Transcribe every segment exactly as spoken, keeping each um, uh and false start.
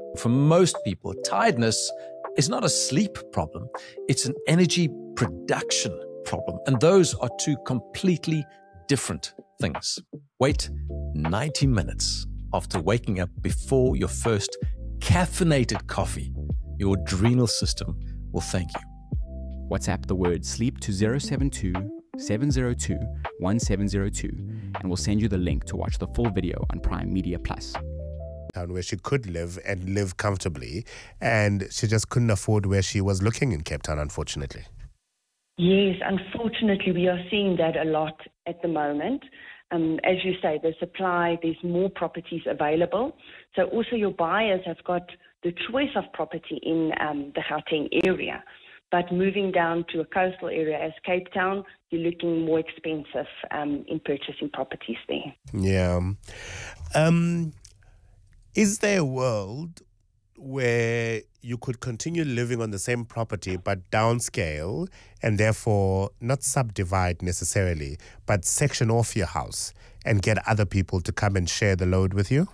For most people, tiredness is not a sleep problem, it's an energy production problem. And those are two completely different things. Wait ninety minutes after waking up before your first caffeinated coffee. Your adrenal system will thank you. WhatsApp the word sleep to zero seven two, seven zero two, one seven zero two and we'll send you the link to watch the full video on Prime Media Plus. Where she could live and live comfortably, and she just couldn't afford where she was looking in Cape Town, unfortunately. Yes, unfortunately, we are seeing that a lot at the moment. Um, as you say, the supply, there's more properties available. So also your buyers have got the choice of property in um, the Gauteng area. But moving down to a coastal area as Cape Town, you're looking more expensive um, in purchasing properties there. Yeah. Um, is there a world where you could continue living on the same property but downscale and therefore not subdivide necessarily, but section off your house and get other people to come and share the load with you?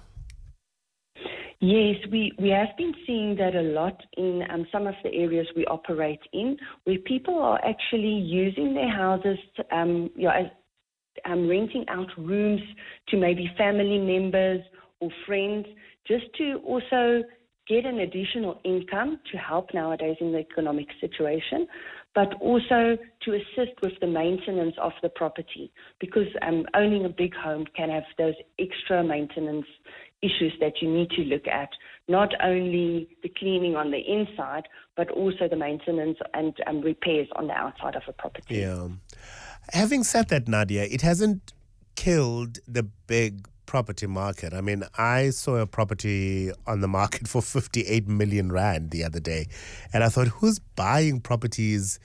Yes, we, we have been seeing that a lot in um, some of the areas we operate in, where people are actually using their houses, to, um, you know, as, um, renting out rooms to maybe family members or friends, just to also get an additional income to help nowadays in the economic situation, but also to assist with the maintenance of the property, because um, owning a big home can have those extra maintenance issues that you need to look at, not only the cleaning on the inside, but also the maintenance and um, repairs on the outside of a property. Yeah. Having said that, Nadia, it hasn't killed the big property market. I mean, I saw a property on the market for fifty-eight million rand the other day, and I thought, who's buying properties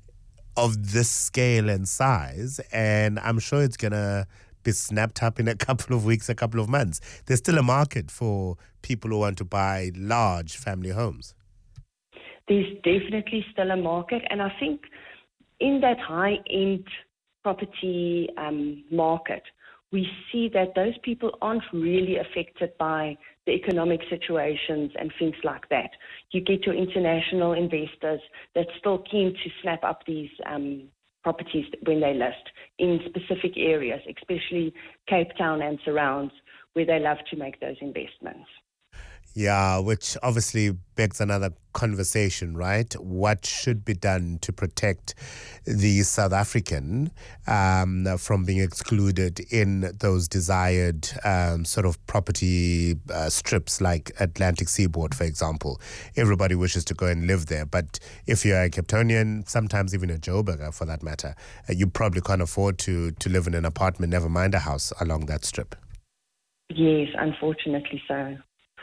of this scale and size? And I'm sure it's going to be snapped up in a couple of weeks, a couple of months. There's still a market for people who want to buy large family homes. There's definitely still a market, and I think in that high-end property um, market, we see that those people aren't really affected by the economic situations and things like that. You get your international investors that's still keen to snap up these um, properties when they list in specific areas, especially Cape Town and surrounds, where they love to make those investments. Yeah, which obviously begs another conversation, right? What should be done to protect the South African um, from being excluded in those desired um, sort of property uh, strips like Atlantic Seaboard, for example? Everybody wishes to go and live there, but if you're a Capetonian, sometimes even a Joburger for that matter, uh, you probably can't afford to, to live in an apartment, never mind a house along that strip. Yes, unfortunately so.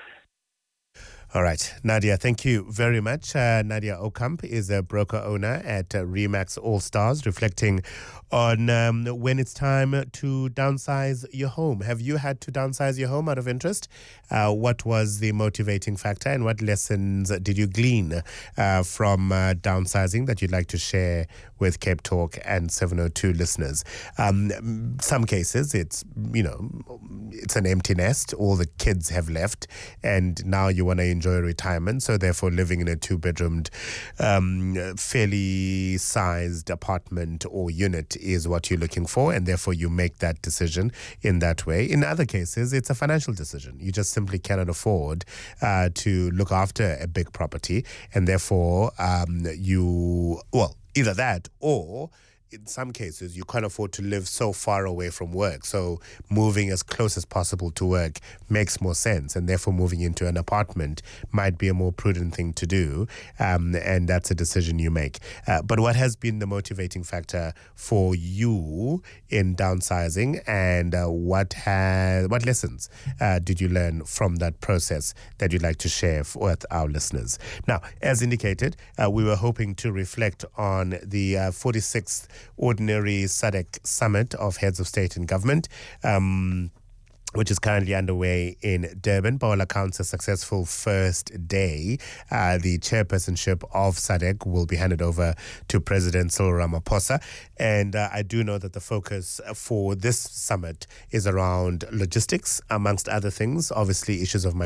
All right, Nadia, thank you very much. Uh, Nadia Okamp is a broker owner at uh, Remax All Stars, reflecting on um, when it's time to downsize your home. Have you had to downsize your home out of interest? Uh, what was the motivating factor, and what lessons did you glean uh, from uh, downsizing that you'd like to share with Cape Talk and seven oh two listeners? Um, some cases, it's, you know, it's an empty nest. All the kids have left, and now you want to enjoy enjoy retirement, so therefore living in a two-bedroomed, um, fairly sized apartment or unit is what you're looking for, and therefore you make that decision in that way. In other cases, it's a financial decision. You just simply cannot afford uh, to look after a big property, and therefore um, you, well, either that or in some cases, you can't afford to live so far away from work. So moving as close as possible to work makes more sense. And therefore, moving into an apartment might be a more prudent thing to do. Um, and that's a decision you make. Uh, but what has been the motivating factor for you in downsizing, and uh, what has, what lessons uh, did you learn from that process that you'd like to share with our listeners? Now, as indicated, uh, we were hoping to reflect on the uh, forty-sixth Ordinary S A D C Summit of Heads of State and Government, um, which is currently underway in Durban. By all accounts, a successful first day. Uh, the chairpersonship of S A D C will be handed over to President Cyril Ramaphosa. And uh, I do know that the focus for this summit is around logistics, amongst other things, obviously issues of